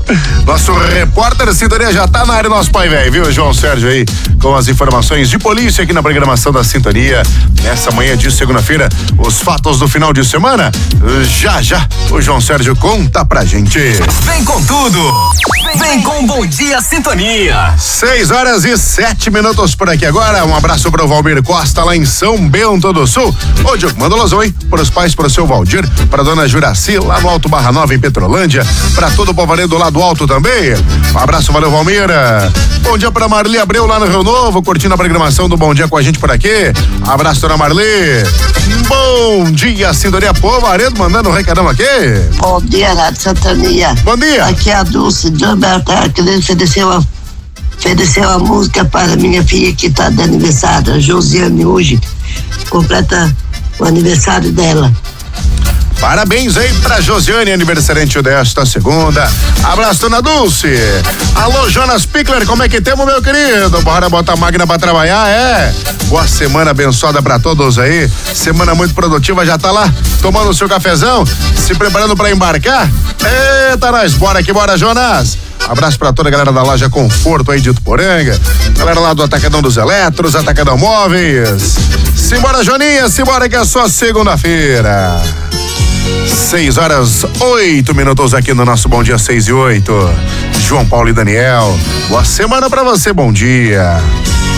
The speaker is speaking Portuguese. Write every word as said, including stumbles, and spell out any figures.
Nosso repórter Sintonia já tá na área, nosso pai velho, viu, João Sérgio aí, com as informações de polícia aqui na programação da Sintonia. Nessa manhã de segunda-feira, os fatos do final de semana. Já, já, o João Sérgio conta pra gente. Vem com tudo! Vem com Bom Dia Sintonia. Seis horas e sete minutos por aqui agora. Um abraço pro Valmir Costa lá em São Bento do Sul. Ô, Diogo, manda alôzão, hein? Pros pais, pro seu Valdir, pra dona Juraci, lá no Alto Barra Nova, em Petrolândia, pra todo o povo do lado alto também. Um abraço, valeu, Valmira. Bom dia pra Marli Abreu lá no Rio Novo, curtindo a programação do Bom Dia com a gente por aqui. Abraço, dona Marli. Bom dia, Sintonia Povo, Aredo mandando um recadão aqui. Bom dia, Rádio Sintonia. Bom dia. Aqui é a Dulce de Alberto, querendo oferecer uma, oferecer uma música para minha filha que está de aniversário, a Josiane, hoje. Completa o aniversário dela. Parabéns aí pra Josiane, aniversariante desta segunda. Abraço, dona Dulce. Alô, Jonas Pickler, como é que temos, meu querido? Bora botar a máquina pra trabalhar, é? Boa semana abençoada pra todos aí. Semana muito produtiva, já tá lá tomando o seu cafezão, se preparando pra embarcar? Eita, nós, bora que bora, Jonas. Abraço pra toda a galera da loja Conforto aí de Ituporanga, galera lá do Atacadão dos Eletros, Atacadão Móveis. Simbora, Joninha, simbora que é só segunda-feira. Seis horas, oito minutos aqui no nosso Bom Dia seis e oito. João Paulo e Daniel, boa semana pra você, bom dia.